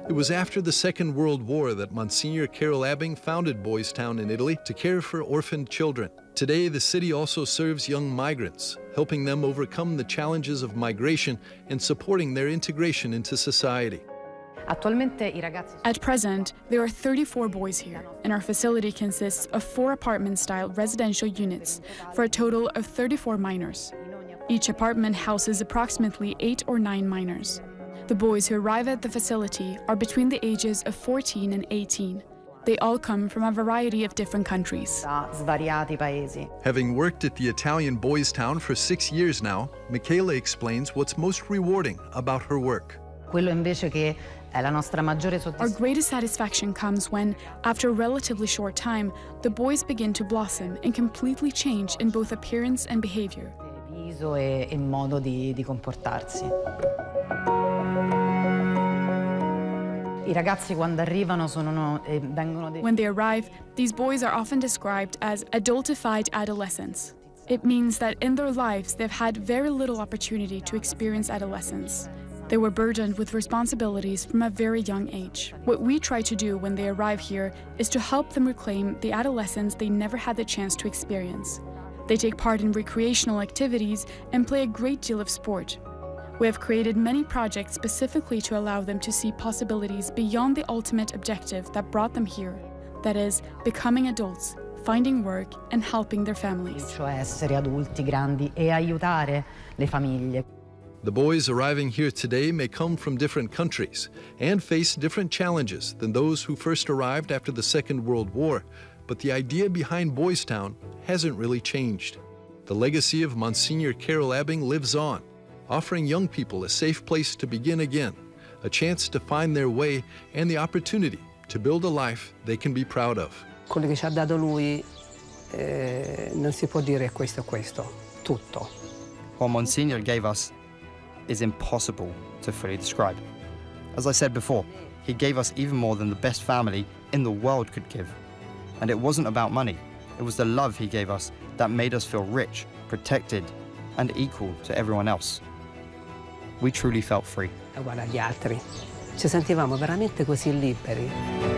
It was after the Second World War that Monsignor Carol Abing founded Boys Town in Italy to care for orphaned children. Today, the city also serves young migrants, helping them overcome the challenges of migration and supporting their integration into society. At present, there are 34 boys here, and our facility consists of 4 apartment-style residential units for a total of 34 minors. Each apartment houses approximately 8 or 9 minors. The boys who arrive at the facility are between the ages of 14 and 18. They all come from a variety of different countries. Having worked at the Italian Boys Town for 6 years now, Michela explains what's most rewarding about her work. Our greatest satisfaction comes when, after a relatively short time, the boys begin to blossom and completely change in both appearance and behavior. When they arrive, these boys are often described as adultified adolescents. It means that in their lives they've had very little opportunity to experience adolescence. They were burdened with responsibilities from a very young age. What we try to do when they arrive here is to help them reclaim the adolescence they never had the chance to experience. They take part in recreational activities and play a great deal of sport. We have created many projects specifically to allow them to see possibilities beyond the ultimate objective that brought them here, that is, becoming adults, finding work, and helping their families. The boys arriving here today may come from different countries and face different challenges than those who first arrived after the Second World War, but the idea behind Boys Town hasn't really changed. The legacy of Monsignor Carol Abing lives on, offering young people a safe place to begin again, a chance to find their way, and the opportunity to build a life they can be proud of. Quello che ci ha dato lui non si può dire questo, tutto. What Monsignor gave us is impossible to fully describe. As I said before, he gave us even more than the best family in the world could give. And it wasn't about money. It was the love he gave us that made us feel rich, protected, and equal to everyone else. We truly felt free. Uguale agli altri. Ci sentivamo veramente così liberi.